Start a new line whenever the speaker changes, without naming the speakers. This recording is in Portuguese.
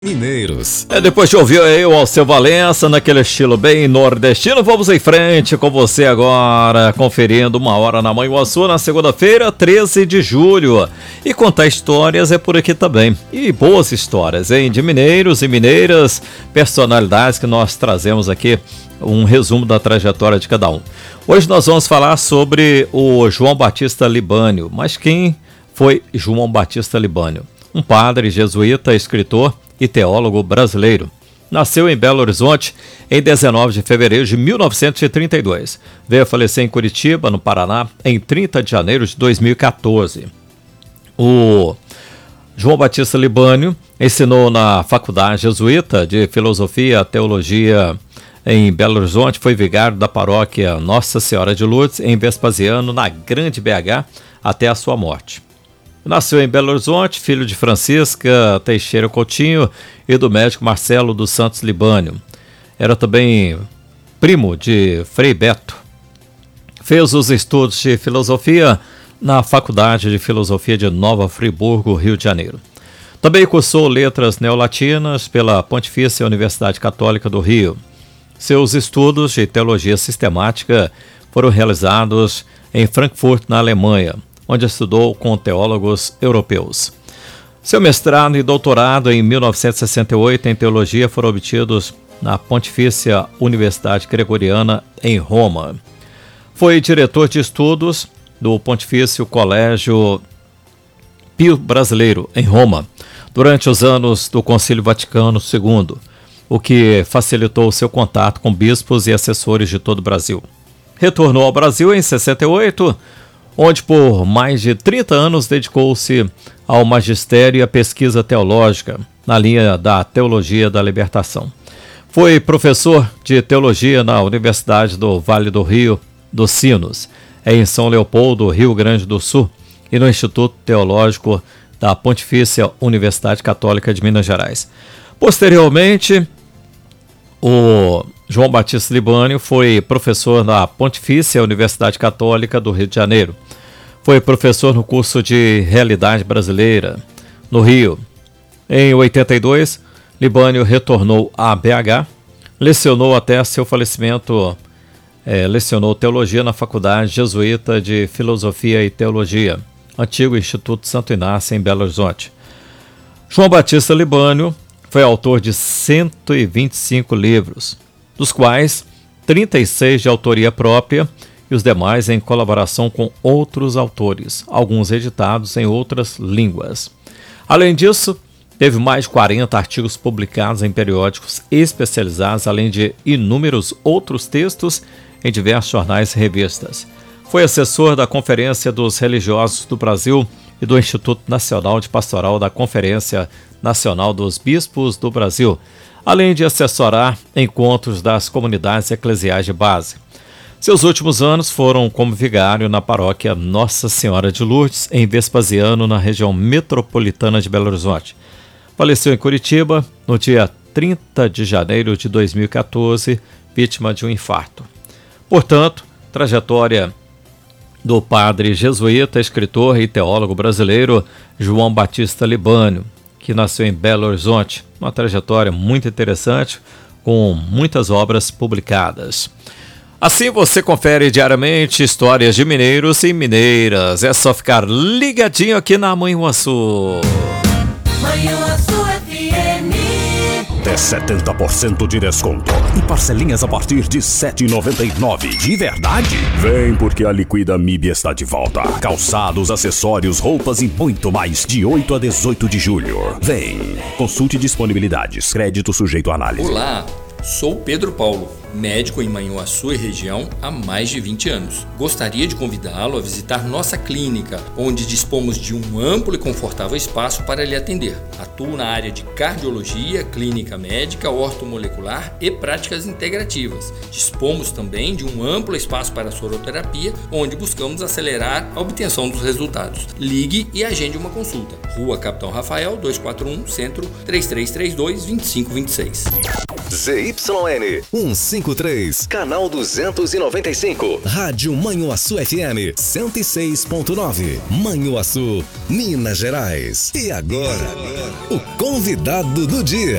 Mineiros.
Depois de ouvir aí o Alceu Valença naquele estilo bem nordestino, vamos em frente com você agora, conferindo Uma Hora na Manhuaçu na segunda-feira, 13 de julho. E contar histórias é por aqui também. E boas histórias, hein? De mineiros e mineiras, personalidades que nós trazemos aqui, um resumo da trajetória de cada um. Hoje nós vamos falar sobre o João Batista Libânio. Mas quem foi João Batista Libânio? Um padre jesuíta, escritor e teólogo brasileiro. Nasceu em Belo Horizonte em 19 de fevereiro de 1932. Veio a falecer em Curitiba, no Paraná, em 30 de janeiro de 2014. O João Batista Libânio ensinou na Faculdade Jesuíta de Filosofia e Teologia em Belo Horizonte, foi vigário da paróquia Nossa Senhora de Lourdes, em Vespasiano, na Grande BH, até a sua morte. Nasceu em Belo Horizonte, filho de Francisca Teixeira Coutinho e do médico Marcelo dos Santos Libânio. Era também primo de Frei Beto. Fez os estudos de filosofia na Faculdade de Filosofia de Nova Friburgo, Rio de Janeiro. Também cursou letras neolatinas pela Pontifícia Universidade Católica do Rio. Seus estudos de teologia sistemática foram realizados em Frankfurt, na Alemanha, onde estudou com teólogos europeus. Seu mestrado e doutorado em 1968 em teologia foram obtidos na Pontifícia Universidade Gregoriana, em Roma. Foi diretor de estudos do Pontifício Colégio Pio Brasileiro, em Roma, durante os anos do Concílio Vaticano II, o que facilitou seu contato com bispos e assessores de todo o Brasil. Retornou ao Brasil em 68, onde por mais de 30 anos dedicou-se ao magistério e à pesquisa teológica, na linha da Teologia da Libertação. Foi professor de teologia na Universidade do Vale do Rio dos Sinos, em São Leopoldo, Rio Grande do Sul, e no Instituto Teológico da Pontifícia Universidade Católica de Minas Gerais. Posteriormente, o João Batista Libânio foi professor na Pontifícia Universidade Católica do Rio de Janeiro. Foi professor no curso de Realidade Brasileira, no Rio. Em 82, Libânio retornou à BH, lecionou até seu falecimento, lecionou teologia na Faculdade Jesuíta de Filosofia e Teologia, antigo Instituto Santo Inácio, em Belo Horizonte. João Batista Libânio foi autor de 125 livros, dos quais 36 de autoria própria e os demais em colaboração com outros autores, alguns editados em outras línguas. Além disso, teve mais de 40 artigos publicados em periódicos especializados, além de inúmeros outros textos em diversos jornais e revistas. Foi assessor da Conferência dos Religiosos do Brasil e do Instituto Nacional de Pastoral da Conferência Nacional dos Bispos do Brasil, além de assessorar encontros das comunidades eclesiais de base. Seus últimos anos foram como vigário na paróquia Nossa Senhora de Lourdes, em Vespasiano, na região metropolitana de Belo Horizonte. Faleceu em Curitiba no dia 30 de janeiro de 2014, vítima de um infarto. Portanto, trajetória do padre jesuíta, escritor e teólogo brasileiro João Batista Libânio, que nasceu em Belo Horizonte, uma trajetória muito interessante, com muitas obras publicadas. Assim você confere diariamente histórias de mineiros e mineiras. É só ficar ligadinho aqui na Manhuaçu.
Manhuaçu FM.
Até 70% de desconto e parcelinhas a partir de R$ 7,99. De verdade? Vem, porque a Liquida MIB está de volta. Calçados, acessórios, roupas e muito mais, de 8 a 18 de julho. Vem, consulte disponibilidades, crédito sujeito a análise.
Olá, sou Pedro Paulo, médico em Manhuaçu e região há mais de 20 anos. Gostaria de convidá-lo a visitar nossa clínica, onde dispomos de um amplo e confortável espaço para lhe atender. Atuo na área de cardiologia, clínica médica, ortomolecular e práticas integrativas. Dispomos também de um amplo espaço para soroterapia, onde buscamos acelerar a obtenção dos resultados. Ligue e agende uma consulta. Rua Capitão Rafael, 241, Centro, 3332-2526.
ZYN 153, canal 295. Rádio Manhuaçu FM 106.9. Manhuaçu, Minas Gerais. E agora, o convidado do dia.